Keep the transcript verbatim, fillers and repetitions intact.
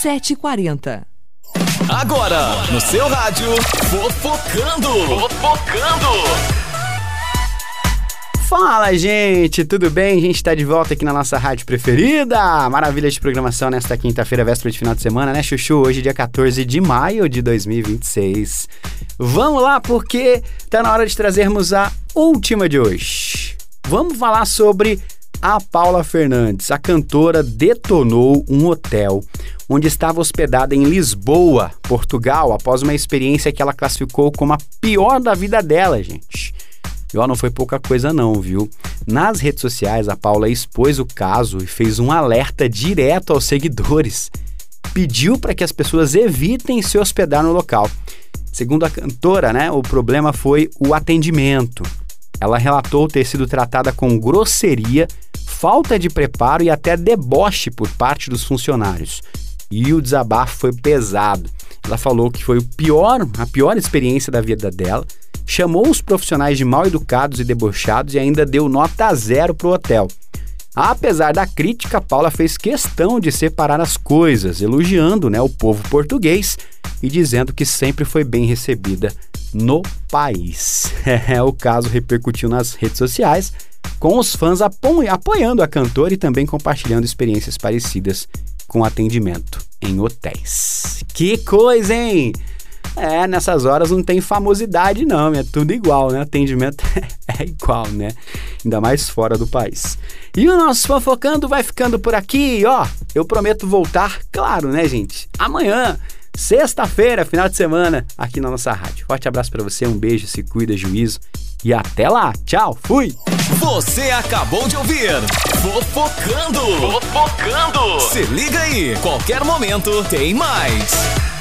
sete e quarenta. Agora, no seu rádio, Fofocando! Fofocando! Fala, gente, tudo bem? A gente está de volta aqui na nossa rádio preferida. Maravilha de programação nesta quinta-feira, véspera de final de semana, né, Chuchu? Hoje, dia quatorze de maio de dois mil e vinte e seis. Vamos lá, porque tá na hora de trazermos a última de hoje. Vamos falar sobre a Paula Fernandes. A cantora detonou um hotel onde estava hospedada em Lisboa, Portugal, após uma experiência que ela classificou como a pior da vida dela, gente. E ó, não foi pouca coisa não, viu? Nas redes sociais, a Paula expôs o caso e fez um alerta direto aos seguidores. Pediu para que as pessoas evitem se hospedar no local. Segundo a cantora, né, o problema foi o atendimento. Ela relatou ter sido tratada com grosseria, falta de preparo e até deboche por parte dos funcionários. E o desabafo foi pesado. Ela falou que foi o pior, a pior experiência da vida dela, chamou os profissionais de mal educados e debochados e ainda deu nota zero pro hotel. Apesar da crítica, Paula fez questão de separar as coisas, elogiando, né, o povo português e dizendo que sempre foi bem recebida no país. O caso repercutiu nas redes sociais, com os fãs apo- apoiando a cantora e também compartilhando experiências parecidas com atendimento em hotéis. Que coisa, hein? É, nessas horas não tem famosidade não, é tudo igual, né? Atendimento é igual, né? Ainda mais fora do país. E o nosso Fofocando vai ficando por aqui, ó. Eu prometo voltar, claro, né, gente? Amanhã, sexta-feira, final de semana, aqui na nossa rádio. Forte abraço pra você, um beijo, se cuida, juízo. E até lá, tchau, fui! Você acabou de ouvir Fofocando! Fofocando! Se liga aí, qualquer momento tem mais!